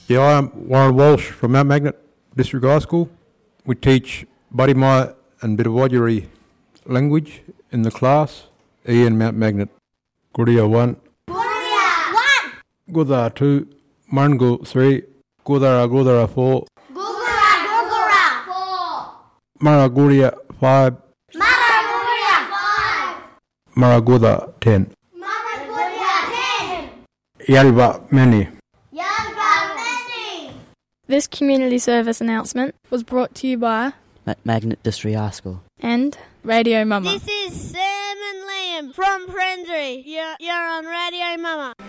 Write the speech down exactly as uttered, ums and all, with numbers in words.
Yeah, I'm Warren Walsh from Mount Magnet District High School. We teach Budimai and Bidawajiri language in the class, E in Mount Magnet. Guria one. Guria one. Gudara two. Marngu three. Gudara Gudara four. Gugura Gugura four. Maraguria five. Maraguria five. Maraguda ten. Maraguria ten. Yalba many. Yalba many. This community service announcement was brought to you by Ma- Magnet District High School and Radio Mama. This is Sam and Liam from Prendry. You're, you're on Radio Mama.